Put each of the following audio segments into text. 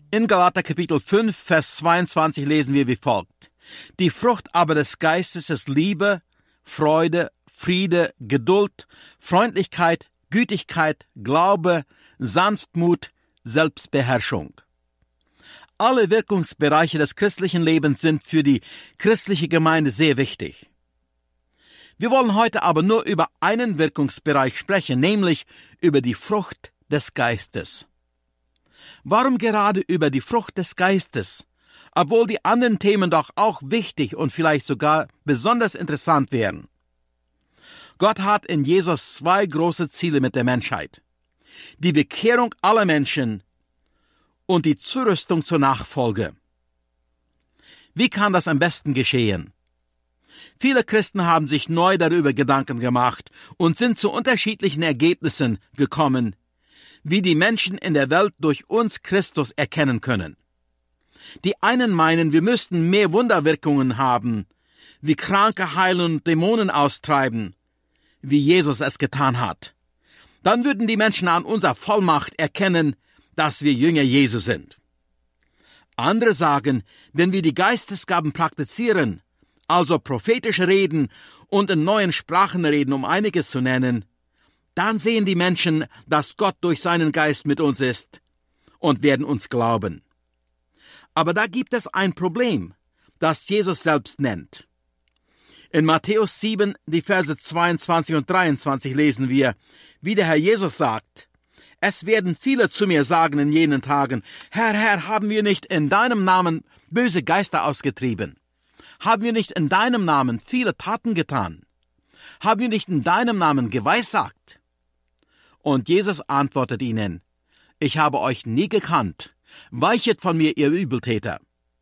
In Galater Kapitel 5, Vers 22 lesen wir wie folgt: Die Frucht aber des Geistes ist Liebe, Freude, Friede, Geduld, Freundlichkeit, Gütigkeit, Glaube, Sanftmut, Selbstbeherrschung. Alle Wirkungsbereiche des christlichen Lebens sind für die christliche Gemeinde sehr wichtig. Wir wollen heute aber nur über einen Wirkungsbereich sprechen, nämlich über die Frucht des Geistes. Warum gerade über die Frucht des Geistes, obwohl die anderen Themen doch auch wichtig und vielleicht sogar besonders interessant wären? Gott hat in Jesus zwei große Ziele mit der Menschheit: die Bekehrung aller Menschen und die Zurüstung zur Nachfolge. Wie kann das am besten geschehen? Viele Christen haben sich neu darüber Gedanken gemacht und sind zu unterschiedlichen Ergebnissen gekommen, wie die Menschen in der Welt durch uns Christus erkennen können. Die einen meinen, wir müssten mehr Wunderwirkungen haben, wie Kranke heilen und Dämonen austreiben, wie Jesus es getan hat. Dann würden die Menschen an unserer Vollmacht erkennen, dass wir Jünger Jesu sind. Andere sagen, wenn wir die Geistesgaben praktizieren, also prophetisch reden und in neuen Sprachen reden, um einiges zu nennen, dann sehen die Menschen, dass Gott durch seinen Geist mit uns ist und werden uns glauben. Aber da gibt es ein Problem, das Jesus selbst nennt. In Matthäus 7, die Verse 22 und 23 lesen wir, wie der Herr Jesus sagt: Es werden viele zu mir sagen in jenen Tagen: Herr, Herr, haben wir nicht in deinem Namen böse Geister ausgetrieben? Haben wir nicht in deinem Namen viele Taten getan? Haben wir nicht in deinem Namen geweissagt? Und Jesus antwortet ihnen: Ich habe euch nie gekannt. Weichet von mir, ihr Übeltäter.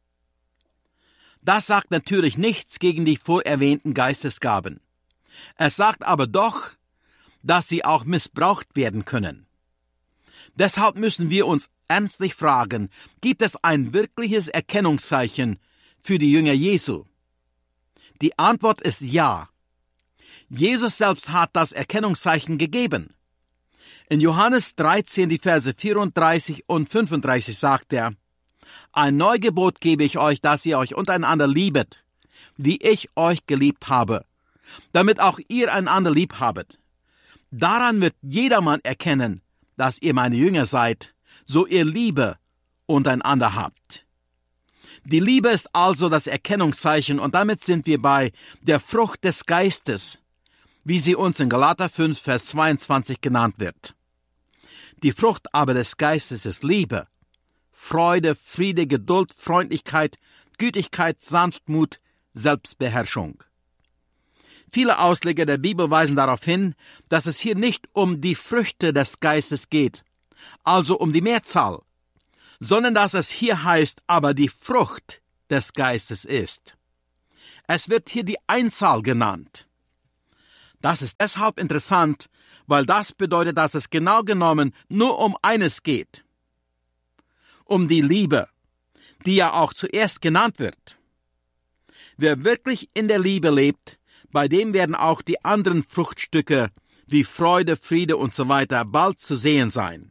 Das sagt natürlich nichts gegen die vorerwähnten Geistesgaben. Es sagt aber doch, dass sie auch missbraucht werden können. Deshalb müssen wir uns ernstlich fragen, gibt es ein wirkliches Erkennungszeichen für die Jünger Jesu? Die Antwort ist ja. Jesus selbst hat das Erkennungszeichen gegeben. In Johannes 13, die Verse 34 und 35 sagt er: Ein Neugebot gebe ich euch, dass ihr euch untereinander liebet, wie ich euch geliebt habe, damit auch ihr einander lieb habet. Daran wird jedermann erkennen, dass ihr meine Jünger seid, so ihr Liebe untereinander habt. Die Liebe ist also das Erkennungszeichen, und damit sind wir bei der Frucht des Geistes, wie sie uns in Galater 5, Vers 22 genannt wird. Die Frucht aber des Geistes ist Liebe, Freude, Friede, Geduld, Freundlichkeit, Gütigkeit, Sanftmut, Selbstbeherrschung. Viele Ausleger der Bibel weisen darauf hin, dass es hier nicht um die Früchte des Geistes geht, also um die Mehrzahl, sondern dass es hier heißt, aber die Frucht des Geistes ist. Es wird hier die Einzahl genannt. Das ist deshalb interessant, weil das bedeutet, dass es genau genommen nur um eines geht: um die Liebe, die ja auch zuerst genannt wird. Wer wirklich in der Liebe lebt, bei dem werden auch die anderen Fruchtstücke wie Freude, Friede und so weiter bald zu sehen sein.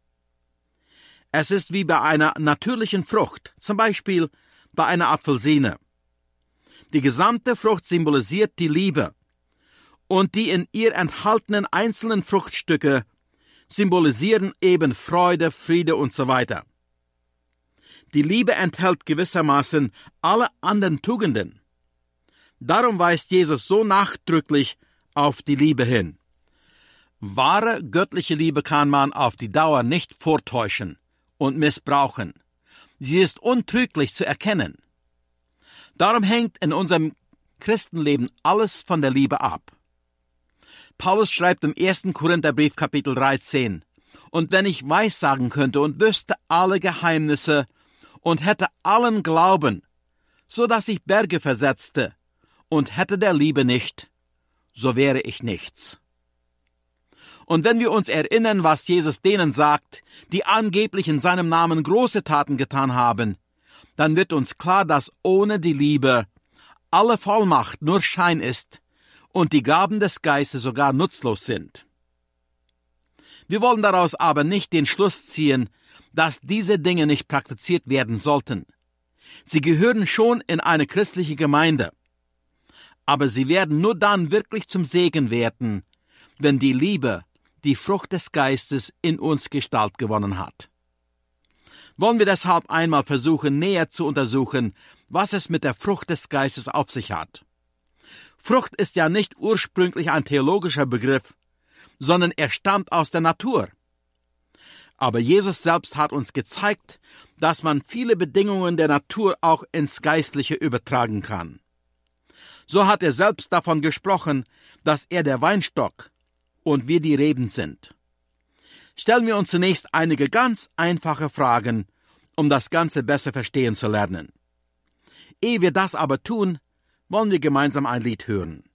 Es ist wie bei einer natürlichen Frucht, zum Beispiel bei einer Apfelsine. Die gesamte Frucht symbolisiert die Liebe, und die in ihr enthaltenen einzelnen Fruchtstücke symbolisieren eben Freude, Friede und so weiter. Die Liebe enthält gewissermaßen alle anderen Tugenden. Darum weist Jesus so nachdrücklich auf die Liebe hin. Wahre göttliche Liebe kann man auf die Dauer nicht vortäuschen und missbrauchen. Sie ist untrüglich zu erkennen. Darum hängt in unserem Christenleben alles von der Liebe ab. Paulus schreibt im 1. Korintherbrief Kapitel 13: Und wenn ich weissagen könnte und wüsste alle Geheimnisse und hätte allen Glauben, so dass ich Berge versetzte, und hätte der Liebe nicht, so wäre ich nichts. Und wenn wir uns erinnern, was Jesus denen sagt, die angeblich in seinem Namen große Taten getan haben, dann wird uns klar, dass ohne die Liebe alle Vollmacht nur Schein ist und die Gaben des Geistes sogar nutzlos sind. Wir wollen daraus aber nicht den Schluss ziehen, dass diese Dinge nicht praktiziert werden sollten. Sie gehören schon in eine christliche Gemeinde. Aber sie werden nur dann wirklich zum Segen werden, wenn die Liebe, die Frucht des Geistes in uns Gestalt gewonnen hat. Wollen wir deshalb einmal versuchen, näher zu untersuchen, was es mit der Frucht des Geistes auf sich hat. Frucht ist ja nicht ursprünglich ein theologischer Begriff, sondern er stammt aus der Natur. Aber Jesus selbst hat uns gezeigt, dass man viele Bedingungen der Natur auch ins Geistliche übertragen kann. So hat er selbst davon gesprochen, dass er der Weinstock und wir die Reben sind. Stellen wir uns zunächst einige ganz einfache Fragen, um das Ganze besser verstehen zu lernen. Ehe wir das aber tun, wollen wir gemeinsam ein Lied hören.